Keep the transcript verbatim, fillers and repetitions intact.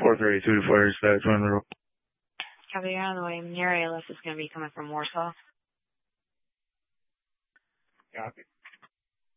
four thirty-two to four thirty-six, Monroe. Copy, you're on the way. Your A L S is going to be coming from Warsaw. Copy.